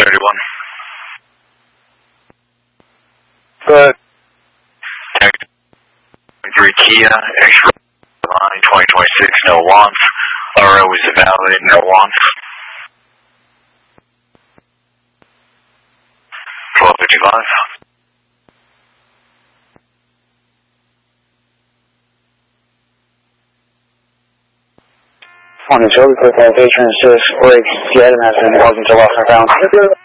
31. Good. Tech 3 Kia, X-ray line 2026, no wants. RO is valid, no wants. 1255. Morning, Joe. Report that patron says break. Get him as in welcome to Los Angeles.